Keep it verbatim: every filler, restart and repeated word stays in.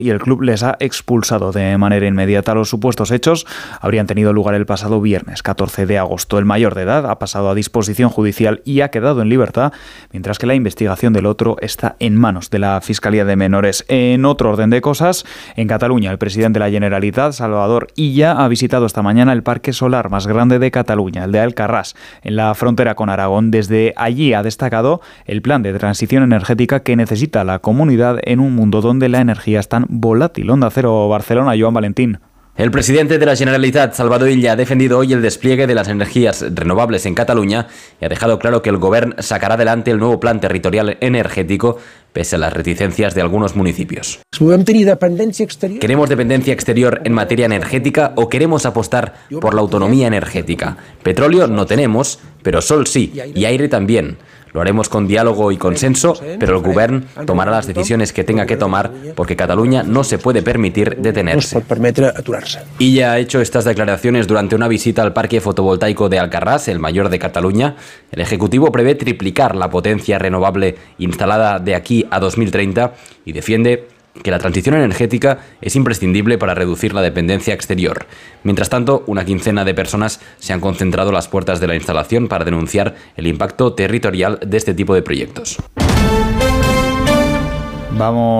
y el club les ha expulsado de manera inmediata. Los supuestos hechos habrían tenido lugar el pasado viernes, catorce de agosto. El mayor de edad ha pasado a disposición judicial y ha quedado en libertad, mientras que la investigación del otro está en manos de la Fiscalía de Menores. En otro orden de cosas, en Cataluña, el presidente de la Generalitat, Salvador Illa, ha visitado esta mañana el parque solar más grande de Cataluña, el de Alcarràs, en la frontera con Aragón. Desde allí ha destacado el plan de transición energética que necesita la comunidad en un mundo donde la energía es tan volátil. Onda Cero Barcelona, Joan Valentín. El presidente de la Generalitat, Salvador Illa, ha defendido hoy el despliegue de las energías renovables en Cataluña y ha dejado claro que el Govern sacará adelante el nuevo plan territorial energético pese a las reticencias de algunos municipios. ¿Queremos dependencia exterior en materia energética o queremos apostar por la autonomía energética? Petróleo no tenemos, pero sol sí, y aire también. Lo haremos con diálogo y consenso, pero el Govern tomará las decisiones que tenga que tomar porque Cataluña no se puede permitir detenerse. Illa ha hecho estas declaraciones durante una visita al parque fotovoltaico de Alcarràs, el mayor de Cataluña. El Ejecutivo prevé triplicar la potencia renovable instalada de aquí a dos mil treinta y defiende que la transición energética es imprescindible para reducir la dependencia exterior. Mientras tanto, una quincena de personas se han concentrado a las puertas de la instalación para denunciar el impacto territorial de este tipo de proyectos. Vamos